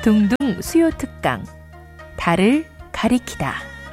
둥둥 수요 특강 달을 가리키다.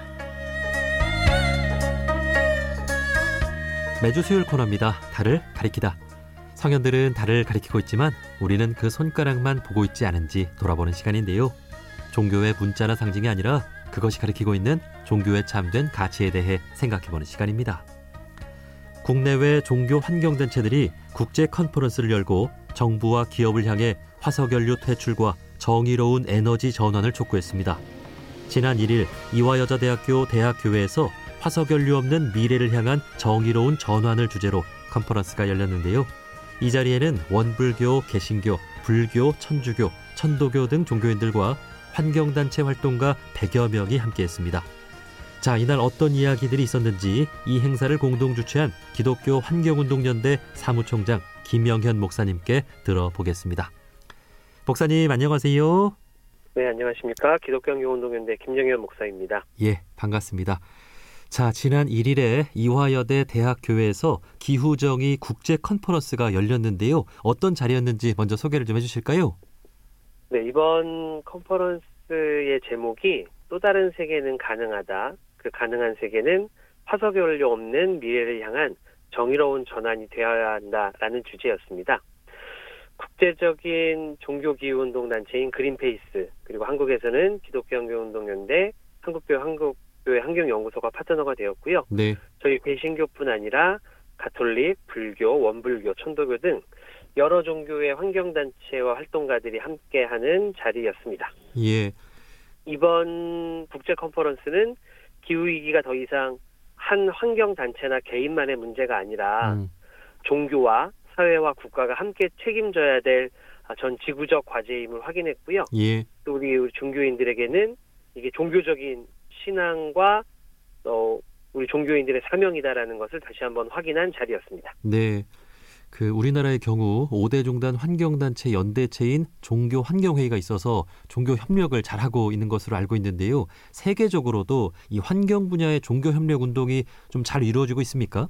매주 수요일 코너입니다. 달을 가리키다. 성현들은 달을 가리키고 있지만 우리는 그 손가락만 보고 있지 않은지 돌아보는 시간인데요. 종교의 문자나 상징이 아니라 그것이 가리키고 있는 종교에 참된 가치에 대해 생각해보는 시간입니다. 국내외 종교 환경단체들이 국제 컨퍼런스를 열고 정부와 기업을 향해 화석연료 퇴출과 정의로운 에너지 전환을 촉구했습니다. 지난 1일 이화여자대학교 대학교회에서 화석연료 없는 미래를 향한 정의로운 전환을 주제로 컨퍼런스가 열렸는데요. 이 자리에는 원불교, 개신교, 불교, 천주교, 천도교 등 종교인들과 환경단체 활동가 100여 명이 함께했습니다. 자, 이날 어떤 이야기들이 있었는지 이 행사를 공동 주최한 기독교 환경운동연대 사무총장 김영현 목사님께 들어보겠습니다. 목사님 안녕하세요. 네, 안녕하십니까. 기독교 환경운동연대 김영현 목사입니다. 예, 반갑습니다. 자, 지난 1일에 이화여대 대학교회에서 기후정의 국제 컨퍼런스가 열렸는데요. 어떤 자리였는지 먼저 소개를 좀 해주실까요? 네, 이번 컨퍼런스의 제목이 또 다른 세계는 가능하다. 그 가능한 세계는 화석연료 없는 미래를 향한 정의로운 전환이 되어야 한다라는 주제였습니다. 국제적인 종교기후운동단체인 그린페이스, 그리고 한국에서는 기독교 환경운동연대, 한국교회 환경연구소가 파트너가 되었고요. 네. 저희 개신교뿐 아니라 가톨릭, 불교, 원불교, 천도교 등 여러 종교의 환경단체와 활동가들이 함께하는 자리였습니다. 예. 이번 국제 컨퍼런스는 기후위기가 더 이상 한 환경단체나 개인만의 문제가 아니라 종교와 사회와 국가가 함께 책임져야 될 전 지구적 과제임을 확인했고요. 예. 또 우리 종교인들에게는 이게 종교적인 신앙과 우리 종교인들의 사명이다라는 것을 다시 한번 확인한 자리였습니다. 네. 그 우리나라의 경우 5대 종단 환경단체 연대체인 종교환경회의가 있어서 종교 협력을 잘하고 있는 것으로 알고 있는데요. 세계적으로도 이 환경 분야의 종교 협력 운동이 좀 잘 이루어지고 있습니까?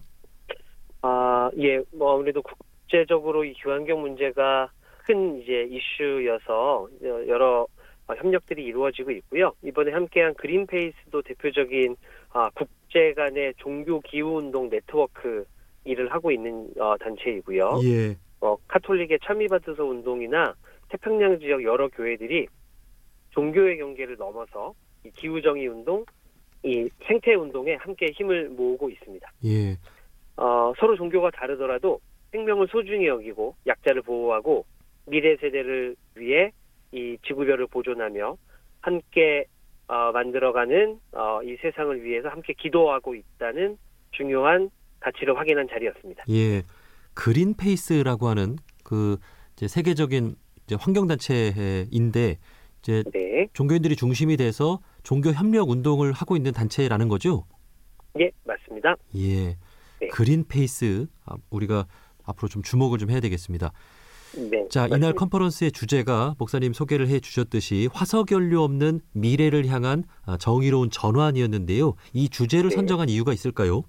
예. 아무래도 국제적으로 이 기후환경 문제가 큰 이제 이슈여서 여러 협력들이 이루어지고 있고요. 이번에 함께한 그린페이스도 대표적인 국제 간의 종교 기후운동 네트워크 일을 하고 있는 단체이고요. 예. 카톨릭의 참이바드소 운동이나 태평양 지역 여러 교회들이 종교의 경계를 넘어서 이 기후정의 운동, 이 생태 운동에 함께 힘을 모으고 있습니다. 예. 서로 종교가 다르더라도 생명을 소중히 여기고 약자를 보호하고 미래 세대를 위해 이 지구별을 보존하며 함께 만들어가는 이 세상을 위해서 함께 기도하고 있다는 중요한 가치를 확인한 자리였습니다. 예, 그린페이스라고 하는 그 이제 세계적인 이제 환경단체인데 이제 네. 종교인들이 중심이 돼서 종교 협력 운동을 하고 있는 단체라는 거죠? 예, 맞습니다. 예, 네. 그린페이스 우리가 앞으로 좀 주목을 좀 해야 되겠습니다. 네. 자, 맞습니다. 이날 컨퍼런스의 주제가 목사님 소개를 해주셨듯이 화석연료 없는 미래를 향한 정의로운 전환이었는데요. 이 주제를 네. 선정한 이유가 있을까요?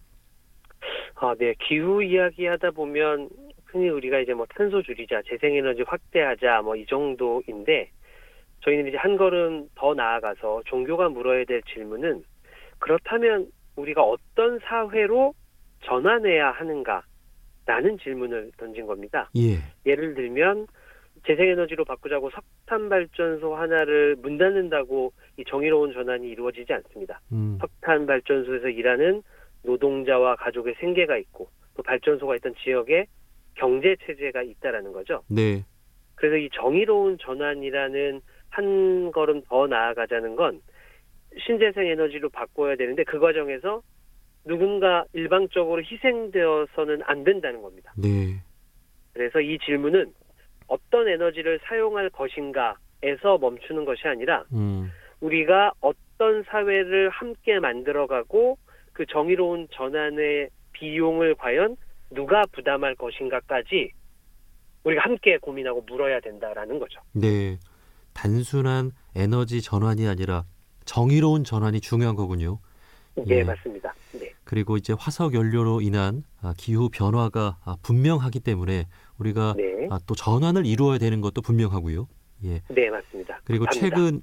네. 기후 이야기하다 보면 흔히 우리가 이제 탄소 줄이자, 재생에너지 확대하자 이 정도인데 저희는 이제 한 걸음 더 나아가서 종교가 물어야 될 질문은 그렇다면 우리가 어떤 사회로 전환해야 하는가라는 질문을 던진 겁니다. 예. 예를 들면 재생에너지로 바꾸자고 석탄 발전소 하나를 문 닫는다고 이 정의로운 전환이 이루어지지 않습니다. 석탄 발전소에서 일하는 노동자와 가족의 생계가 있고 또 발전소가 있던 지역에 경제 체제가 있다라는 거죠. 네. 그래서 이 정의로운 전환이라는 한 걸음 더 나아가자는 건 신재생 에너지로 바꿔야 되는데 그 과정에서 누군가 일방적으로 희생되어서는 안 된다는 겁니다. 네. 그래서 이 질문은 어떤 에너지를 사용할 것인가에서 멈추는 것이 아니라 우리가 어떤 사회를 함께 만들어가고 그 정의로운 전환의 비용을 과연 누가 부담할 것인가까지 우리가 함께 고민하고 물어야 된다라는 거죠. 네. 단순한 에너지 전환이 아니라 정의로운 전환이 중요한 거군요. 네, 맞습니다. 네. 그리고 이제 화석 연료로 인한 기후 변화가 분명하기 때문에 우리가 네. 또 전환을 이루어야 되는 것도 분명하고요. 예. 네, 맞습니다. 그리고 합니다. 최근